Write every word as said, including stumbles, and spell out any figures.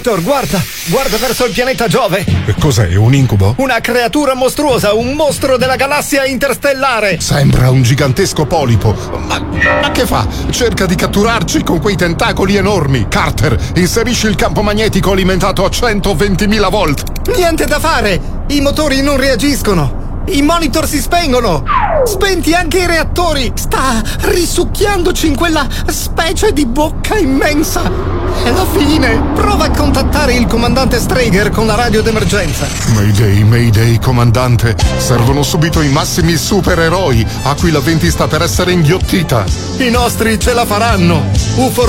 Victor, guarda! Guarda verso il pianeta Giove! E cos'è, un incubo? Una creatura mostruosa, un mostro della galassia interstellare! Sembra un gigantesco polipo. Ma, ma che fa? Cerca di catturarci con quei tentacoli enormi. Carter, inserisci il campo magnetico alimentato a centoventimila volt. Niente da fare! I motori non reagiscono! I monitor si spengono! Spenti anche i reattori! Sta risucchiandoci in quella specie di bocca immensa! È la fine! Prova a contattare il comandante Strager con la radio d'emergenza! Mayday, Mayday, comandante! Servono subito i massimi supereroi, a cui la venti sta per essere inghiottita! I nostri ce la faranno! U F O